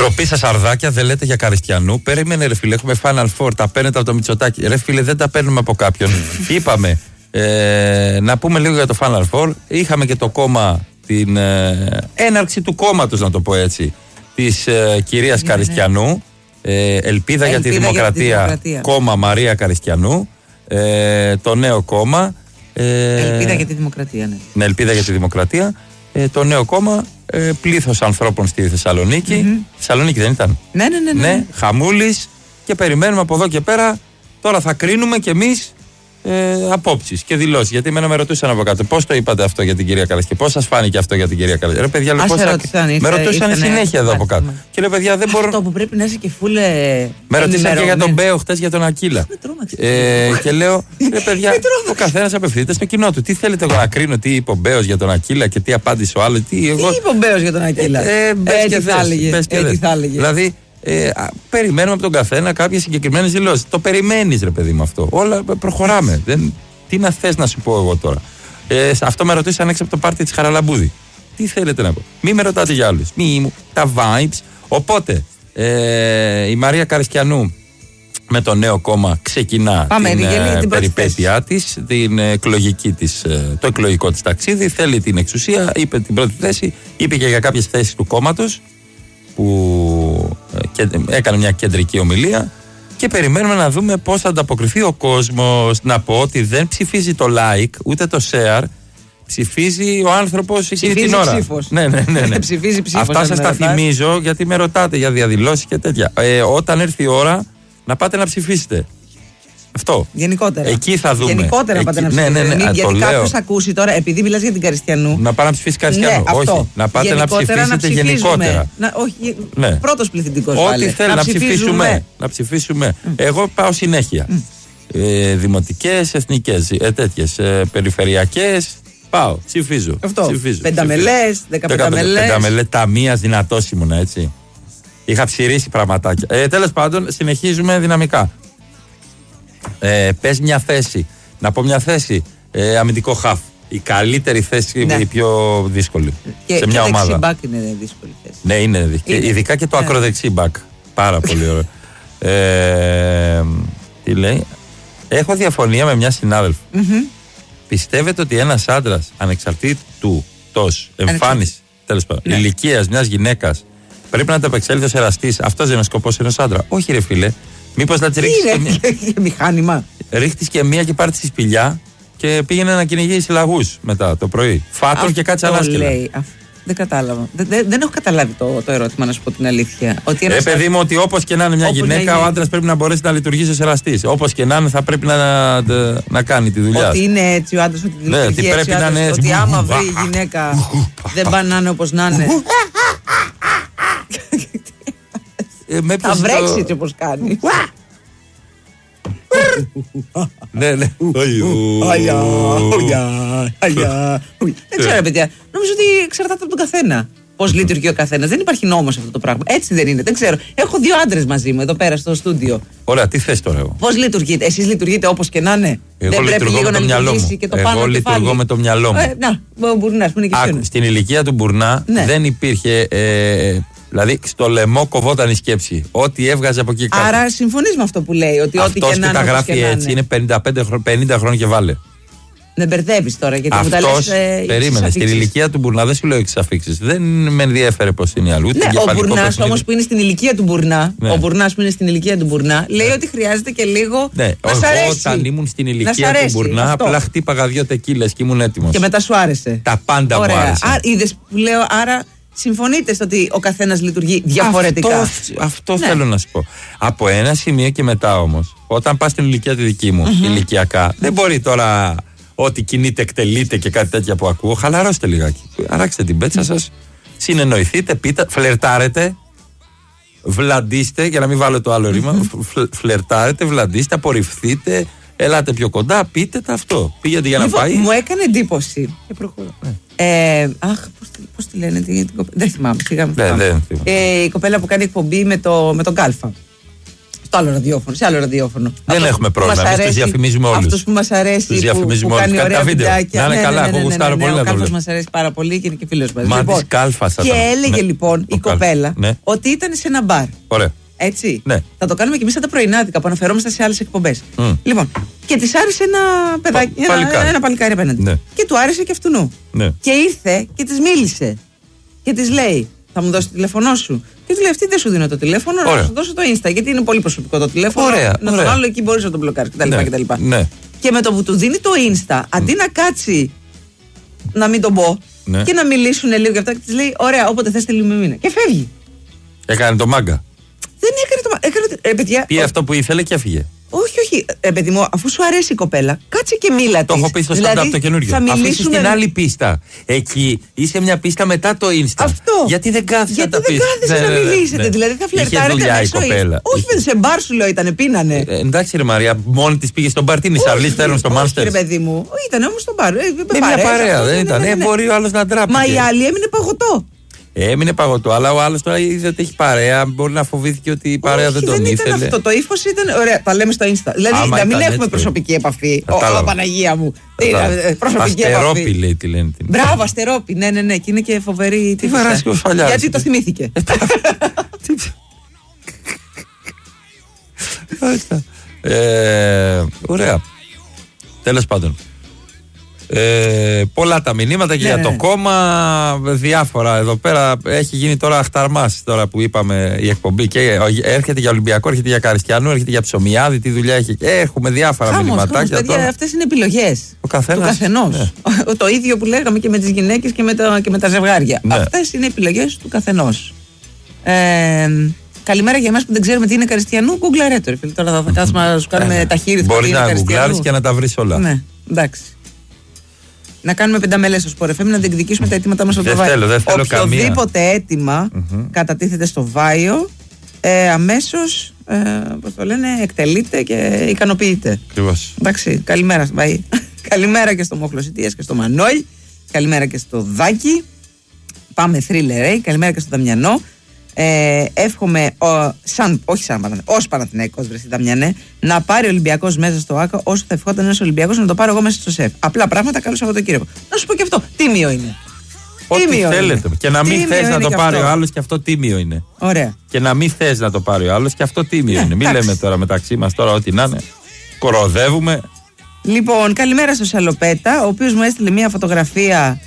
Ντροπή σας αρδάκια, δεν λέτε για Καριστιανού. Περίμενε, ρε φίλε, έχουμε Final Four. Τα παίρνετε από το Μητσοτάκη. Ρε φίλε, δεν τα παίρνουμε από κάποιον. Είπαμε. Να πούμε λίγο για το Final Four. Είχαμε και το κόμμα, την έναρξη του κόμματος, να το πω έτσι, της κυρίας Καριστιανού. Ελπίδα για τη Δημοκρατία. Κόμμα Μαρία Καριστιανού. Το νέο κόμμα. Ελπίδα για τη Δημοκρατία, ναι. Ναι, Ελπίδα για τη Δημοκρατία. Το νέο κόμμα, πλήθος ανθρώπων στη Θεσσαλονίκη. Θεσσαλονίκη δεν ήταν? Ναι. Χαμούλης, και περιμένουμε από εδώ και πέρα. Τώρα θα κρίνουμε κι εμείς απόψεις και δηλώσεις. Γιατί εμένα με ρωτούσαν από κάτω, πώς το είπατε αυτό για την κυρία Καριστιανού, πώς σας φάνηκε αυτό για την κυρία Καριστιανού? Ρε παιδιά, με ρωτούσαν συνέχεια εδώ από κάτω. Και λέω, παιδιά, δεν μπορώ. Αυτό που πρέπει να είσαι και φούλε. Με ρωτήσαν και για τον Μπέο χτες, για τον Ακύλα. Και λέω, ρε παιδιά, ο καθένας απευθύνεται στο κοινό του. Τι θέλετε εγώ να κρίνω, τι είπε ο Μπέος για τον Ακύλα και τι απάντησε ο άλλος? Τι είπε ο Μπέος για τον Ακύλα? Έτσι θα έλεγε. Δηλαδή, περιμένουμε από τον καθένα κάποιες συγκεκριμένες δηλώσεις. Το περιμένεις, ρε παιδί, με αυτό. Όλα προχωράμε. Τι να θες να σου πω εγώ τώρα? Αυτό με ρωτήσαν έξω από το πάρτι της Χαραλαμπούδη. Τι θέλετε να πω? Μη με ρωτάτε για άλλους. Τα vibes. Οπότε η Μαρία Καριστιανού με το νέο κόμμα ξεκινά την περιπέτειά της, το εκλογικό της ταξίδι. Θέλει την εξουσία, είπε την πρώτη θέση, είπε και για κάποιες θέσεις του κόμματος, που έκανε μια κεντρική ομιλία, και περιμένουμε να δούμε πώς θα ανταποκριθεί ο κόσμος. Να πω ότι δεν ψηφίζει το like ούτε το share, ψηφίζει ο άνθρωπος εκείνη την ώρα. Ψήφος. Ναι. Ψηφίζει ψήφος. Αυτά σας τα θυμίζω, γιατί με ρωτάτε για διαδηλώσεις και τέτοια. Όταν έρθει η ώρα να πάτε να ψηφίσετε. Αυτό. Γενικότερα. Εκεί θα δούμε. Γενικότερα να πάτε να ψηφίσετε. Ναι, γιατί κάποιος ακούσει τώρα, επειδή μιλάς για την Καριστιανού. Να πάει να ψηφίσει Καριστιανού. Ναι, όχι. Αυτό. Να πάτε να ψηφίσετε γενικότερα. Όχι. Πρώτος πληθυντικός. Ό,τι θέλει να ψηφίσουμε. Εγώ πάω συνέχεια. Δημοτικές, εθνικές, τέτοιες, περιφερειακές. Πάω, ψηφίζω. Αυτό. Πενταμελές, 15μελές. Ταμείας δυνατός ήμουν, έτσι. Είχα ψηρίσει πραγματάκια. Τέλος πάντων, συνεχίζουμε δυναμικά. Πες μια θέση. Να πω μια θέση. Αμυντικό χαφ. Η καλύτερη θέση, η πιο δύσκολη. Σε μια ομάδα. Και μπακ είναι δύσκολη θέση. Ναι, είναι. Ειδικά και το ακροδεξί μπακ. Πάρα πολύ ωραίο. Τι λέει? Έχω διαφωνία με μια συνάδελφο. Πιστεύετε ότι ένας άντρας, ανεξαρτήτως εμφάνισης, τέλος πάντων, ηλικίας μιας γυναίκας, πρέπει να τα απεξέλθει ως εραστής? Αυτός δεν είναι ο σκοπός ενός άντρα? Όχι, ρε φίλε. Μήπως να τη ρίξεις και μηχάνημα. Ρίχτης και μία και πάρει τη σπηλιά και πήγαινε να κυνηγήσει λαγούς μετά το πρωί. Φάτον και κάτσε ανάσκελα. Δεν κατάλαβα. Δεν έχω καταλάβει το ερώτημα, να σου πω την αλήθεια. Παιδί μου, ότι όπως και να είναι μια γυναίκα, ο άντρας πρέπει να μπορέσει να λειτουργήσει ως εραστής. Όπως και να είναι, θα πρέπει να κάνει τη δουλειά. Ότι είναι έτσι ο άντρας, ότι λειτουργεί έτσι ο άντρας, ότι άμα βρει η γυναίκα δεν πάνε να είναι όπως να είναι. Θα βρέξει έτσι όπως κάνει. Ναι. Δεν ξέρω, παιδιά. Νομίζω ότι εξαρτάται από τον καθένα. Πώς λειτουργεί ο καθένας. Δεν υπάρχει νόμος αυτό το πράγμα. Έτσι δεν είναι. Δεν ξέρω. Έχω 2 άντρες μαζί μου εδώ πέρα στο στούντιο. Ωραία, τι θες τώρα εγώ? Πώς λειτουργείτε? Εσείς λειτουργείτε όπως και να είναι? Δεν πρέπει λίγο να λειτουργήσει και το πάνω? Εγώ λειτουργώ με το μυαλό μου. Να, ο Μπουρνάς που είναι και εσύ. Στην ηλικία του Μπουρνά δεν υπήρχε. Δηλαδή στο λαιμό κοβόταν η σκέψη. Ό,τι έβγαζε από εκεί κάτω. Άρα συμφωνείς με αυτό που λέει? Ότι ό,τι και να είναι. Αυτό τα γράφει έτσι. Είναι 50 χρόνια και βάλε. Δεν μπερδεύεις τώρα, γιατί μου τα λες. Περίμενε. Στην ηλικία του Μπουρνά δεν σου λέω εξαφίξεις. Δεν με ενδιέφερε πώς είναι η αλλού. Ο Μπουρνάς όμως που είναι στην ηλικία του Μπουρνά. Ο Μπουρνάς που είναι στην ηλικία του Μπουρνά λέει ότι χρειάζεται και λίγο να σ' αρέσει. Όταν ήμουν στην ηλικία του Μπουρνά, απλά χτύπαγα 2 τεκίλες και ήμουν έτοιμος. Και μετά σου άρεσε. Τα πάντα μου άρεσαν. Είδες που λέω, άρα. Συμφωνείτε στο ότι ο καθένας λειτουργεί διαφορετικά? Αυτό θέλω να σου πω. Από ένα σημείο και μετά όμως, όταν πας στην ηλικία τη δική μου, ηλικιακά, δεν μπορεί τώρα ό,τι κινείται, εκτελείται και κάτι τέτοια που ακούω. Χαλαρώστε λιγάκι. Αράξτε την πέτσα σας, συνεννοηθείτε, πείτε, φλερτάρετε, βλαντίστε, για να μην βάλω το άλλο ρήμα. Φλερτάρετε, βλαντίστε, απορριφθείτε. Ελάτε πιο κοντά, πείτε τα αυτό. Πήγαινε για να πάει. Μου έκανε εντύπωση. Και προχωρώ. Πώς τη λένε την κοπέλα? Δεν θυμάμαι. Η κοπέλα που κάνει εκπομπή με τον Κάλφα. στο άλλο ραδιόφωνο, σε άλλο ραδιόφωνο. Δεν έχουμε πρόβλημα. Εμείς τους διαφημίζουμε όλους. Αυτός που μας αρέσει. Τους διαφημίζουμε όλους. Κάνει τα βίντεο. Να είναι καλά, εγώ γουστάρω πολύ να το λέω. Ο Κάλφας μας αρέσει πάρα πολύ και είναι και φίλος μας. Μα της Κάλφας θα και ήταν. έλεγε λοιπόν η κοπέλα ότι ήταν σε ένα μπαρ. Ωραία. Έτσι. Ναι. Θα το κάνουμε και εμείς σαν τα πρωινάδικα που αναφερόμαστε σε άλλες εκπομπές. Λοιπόν, και της άρεσε ένα παιδάκι, ένα παλικάρι απέναντι. Ναι. Και του άρεσε και αυτού. Ναι. Και ήρθε και της μίλησε. Και της λέει: θα μου δώσει το τηλέφωνό σου. Και του λέει: αυτή δεν σου δίνω το τηλέφωνο, να σου δώσω το Insta. Γιατί είναι πολύ προσωπικό το τηλέφωνο. Να τον άλλο εκεί μπορείς να τον μπλοκάρεις κτλ. Ναι. Και με το που του δίνει το Insta, αντί να κάτσει να μην τον πω και να μιλήσουν λίγο και αυτά, και της λέει: ωραία, όποτε θες στείλει με μήνα. Και φεύγει. Έκανε το μάγκα. Δεν έκανε το μάγκα. Παιδιά. Πει αυτό που ήθελε και έφυγε. Όχι, όχι. Παιδί μου, αφού σου αρέσει η κοπέλα, κάτσε και μίλα της. Το έχω πει στο stand-up το καινούργιο. Αφού είσαι στην άλλη πίστα. Εκεί είσαι μια πίστα μετά το Insta. Αυτό. Γιατί δεν κάθεσαι να τα πεις. Γιατί δεν κάθεσαι να μιλήσετε. Δηλαδή θα φλερτάρετε μέσω Insta. Όχι, σε μπαρ σου λέω ήταν, πίνανε. Εντάξει, ρε Μαρία, μόνη τη πήγε στον μπαρ. Τι είναι, Σαρλί, φέρνουν στο Μάνστερ. Όχι, παιδί μου, ήταν όμως στον μπαρ. Μια παρέα δεν ήταν. Μπορεί ο άλλο να ντράπηκε. Μα η άλλη έμεινε παγωτό. Έμεινε παγωτό, αλλά ο άλλος τώρα είδε ότι έχει παρέα. Μπορεί να φοβήθηκε ότι η παρέα δεν τον ήθελε. Ήταν αυτό. Το ύφος ήταν. Ωραία, τα λέμε στο Insta. Δηλαδή να μην έχουμε προσωπική επαφή. Ω, Παναγία μου. Προσωπική επαφή. Αστερόπη λέει τι λένε. Μπράβο, Αστερόπη. Ναι, ναι, ναι. Και είναι και φοβερή. Τι βαράσει ο Σφαλιάς. Γιατί το θυμήθηκε. Ωραία. Τέλος πάντων. Πολλά τα μηνύματα και για το κόμμα, διάφορα εδώ πέρα. Έχει γίνει τώρα αχταρμάς τώρα που είπαμε η εκπομπή και έρχεται για Ολυμπιακό, έρχεται για Καριστιανού, έρχεται για Ψωμιάδη, τι δουλειά έχει. Έχουμε διάφορα μηνυματάκια τώρα. Αυτές είναι επιλογές του καθενός. Ναι. Το ίδιο που λέγαμε και με τις γυναίκες και με τα ζευγάρια. Ναι. Αυτές είναι επιλογές του καθενός. Καλημέρα για εμάς που δεν ξέρουμε τι είναι Καριστιανού. Γκουγκλαρέ το. Τώρα θα κάτσουμε να σου κάνουμε τα χείλη. Μπορεί να γκουγκλάρεις και να τα βρεις όλα. Ναι, εντάξει. Να κάνουμε πενταμελές στο Sport FM, να διεκδικήσουμε τα αιτήματά μας από το Βάιο. Οποιοδήποτε αίτημα κατατίθεται στο Βάιο, αμέσως πώς το λένε, εκτελείται και ικανοποιείται. Ακριβώς. Εντάξει, καλημέρα. Καλημέρα και στο Μοχλωσιτίας και στο Μανώλ. Καλημέρα και στο Δάκη. Πάμε Thriller, καλημέρα και στο Δαμιανό. Εύχομαι ως Παναθηναϊκός, βρε Δαμιανέ, να πάρει ο Ολυμπιακός μέσα στο ΆΚΑ όσο θα ευχόταν ένας Ολυμπιακός να το πάρω εγώ μέσα στο ΣΕΦ. Απλά πράγματα, καλό Σαββατοκύριακο. Να σου πω και αυτό, τίμιο είναι. Ό,τι θέλετε. Και να μην θες να το πάρει ο άλλος και αυτό τίμιο είναι. Ωραία. Και να μην θες να το πάρει ο άλλος και αυτό τίμιο είναι. Μην λέμε τώρα μεταξύ μας τώρα ό,τι να είναι. Κοροδεύουμε. Λοιπόν, καλημέρα στο Σαλοπέτα, ο οποίος μου έστειλε μια φωτογραφία.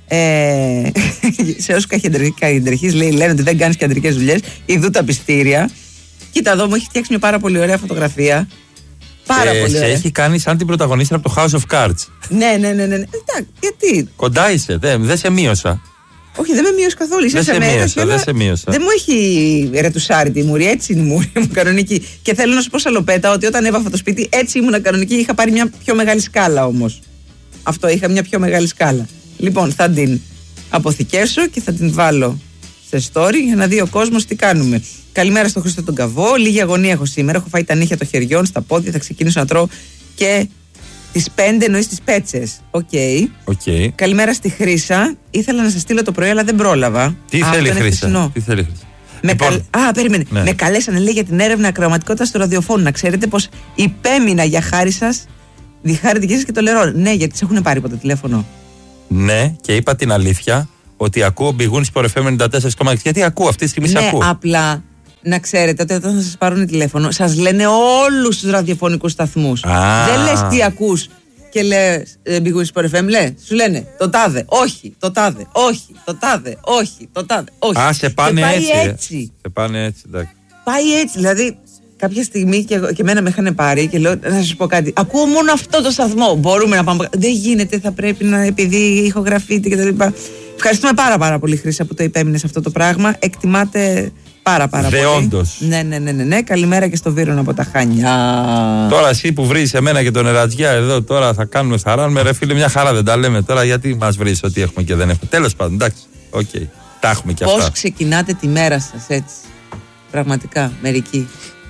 Σε όσους καχυντρεχείς λένε ότι δεν κάνεις κεντρικές δουλειές, ειδού τα πιστήρια. Κοίτα εδώ, μου έχει φτιάξει μια πάρα πολύ ωραία φωτογραφία. Πάρα πολύ ωραία. Σε έχει κάνει σαν την πρωταγωνίστρια από το House of Cards. Ναι. Γιατί? Κοντά είσαι, δεν σε μείωσα. Όχι, δεν με μείωσε καθόλου. Δεν σε μείωσα. Δεν μου έχει ρετουσάρει τη μούρη, έτσι είναι η μούρη μου κανονική. Και θέλω να σου πω, Σαλοπέτα, ότι όταν έβαφα το σπίτι, έτσι ήμουν κανονική. Είχα πάρει μια πιο μεγάλη σκάλα όμως. Αυτό, είχα μια πιο μεγάλη σκάλα. Λοιπόν, θα την αποθηκεύσω και θα την βάλω σε story για να δει ο κόσμος τι κάνουμε. Καλημέρα στο Χρήστο τον Καβό. Λίγη αγωνία έχω σήμερα. Έχω φάει τα νύχια των χεριών στα πόδια. Θα ξεκινήσω να τρώω και τις 5 εννοείς τις πέτσες. Οκ. Καλημέρα στη Χρύσα. Ήθελα να σας στείλω το πρωί, αλλά δεν πρόλαβα. Τι θέλει η Χρύσα? Περίμενε. Ναι. Με καλέσανε, λέει, για την έρευνα ακροαματικότητας του ραδιοφώνου. Να ξέρετε πως υπέμεινα για χάρη σας, τη χάρη δική σας και το λερό. Ναι, γιατί τις έχουν πάρει ποτέ τηλέφωνο. Ναι, και είπα την αλήθεια ότι ακούω Μπιγούνι Sport FM 94,6. Γιατί ακούω αυτή τη στιγμή, σε ακούω. Απλά να ξέρετε ότι όταν θα σας πάρουν τηλέφωνο, σας λένε όλους τους ραδιοφωνικούς σταθμούς. Δεν λες τι ακούς και λες Μπιγούνι Sport FM, σου λένε το τάδε, όχι, το τάδε, όχι, το τάδε, όχι, το τάδε, όχι. Σε πάνε έτσι. Σε πάνε έτσι, εντάξει. Πάει έτσι, δηλαδή. Κάποια στιγμή και εμένα με είχαν πάρει και λέω: να σας πω κάτι. Ακούω μόνο αυτό το σταθμό. Μπορούμε να πάμε. Δεν γίνεται, θα πρέπει να. Επειδή ηχογραφείτε κτλ. Ευχαριστούμε πάρα πολύ, Χρύσα, που το υπέμεινες αυτό το πράγμα. Εκτιμάται πάρα πολύ. Δεόντως. Ναι. Καλημέρα και στο Βίρον από τα Χάνια. Τώρα εσύ που βρεις εμένα και τον Ερατζιά εδώ, τώρα θα κάνουμε θαράνουμε. Ρε φίλε, μια χαρά δεν τα λέμε τώρα. Γιατί μας βρεις ότι έχουμε και δεν έχουμε. Τέλος πάντων, εντάξει. Τα έχουμε κι αυτά. Πώς ξεκινάτε τη μέρα σας έτσι? Πραγματικά, μερικοί.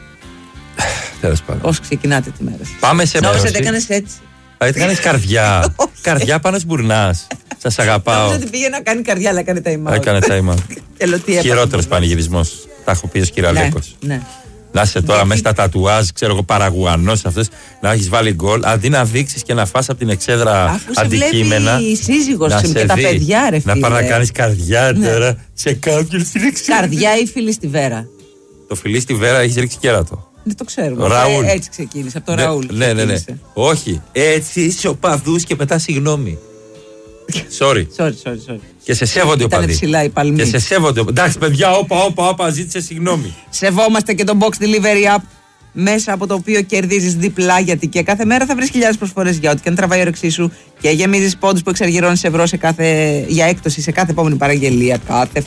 Πώς ξεκινάτε τη μέρα σας? Πάμε σε νόμιζα ότι έκανες έτσι. Έκανες καρδιά. Καρδιά σπουρνάς. Σας αγαπάω. Νόμιζα ότι πήγε να κάνει καρδιά, αλλά έκανε time out. Έκανε time out. Χειρότερος πανηγυρισμός. Τα έχω πει ως Κυραλέκος. Ναι. Να είσαι τώρα μέσα στα τατουάζ, ξέρω εγώ, Παραγουανός αυτός, να έχεις βάλει γκολ, αντί να δείξεις και να φας από την εξέδρα αφού αντικείμενα. Αφού σε βλέπει η σύζυγος να και τα παιδιά, ρε φίλε. Να πας να κάνεις καρδιά τώρα σε κάποιον στην εξέδρα. Καρδιά ή φιλί στη Βέρα. Το φιλί στη Βέρα έχεις ρίξει κέρατο. Δεν το ξέρουμε. Ραούλ. Έτσι ξεκίνησε, από το Ραούλ. Ναι. Όχι. Έτσι είσαι ο παδούς και πετάς συγγνώμη. Sorry. Και σε σέβονται ο παδί. Ήταν ψηλά οι παλμοί. Και σε σέβονται. Εντάξει, παιδιά, όπα, ζήτησε συγγνώμη. Σεβόμαστε και το Box Delivery App, μέσα από το οποίο κερδίζεις διπλά, γιατί και κάθε μέρα θα βρεις χιλιάδες προσφορές για ό,τι και αν τραβάει η όρεξή σου και γεμίζεις πόντους που εξαργυρώνεις ευρώ για έκπτωση σε κάθε επόμενη παραγγελία.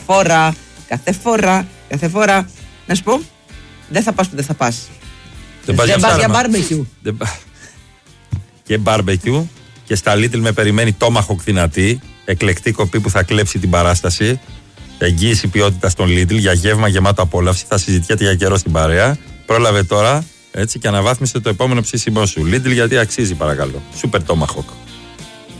Κάθε φορά. Να σου πω, δεν θα πας που δεν θα πας. Δεν πας για barbecue. Και barbecue. Και στα Lidl με περιμένει τόμαχοκ δυνατή, εκλεκτή κοπή που θα κλέψει την παράσταση. Εγγύηση ποιότητα στον Lidl για γεύμα γεμάτο απόλαυση. Θα συζητιέται για καιρό στην παρέα. Πρόλαβε τώρα, έτσι, και αναβάθμισε το επόμενο ψήσιμό σου. Lidl, γιατί αξίζει, παρακαλώ. Σούπερ τόμαχοκ.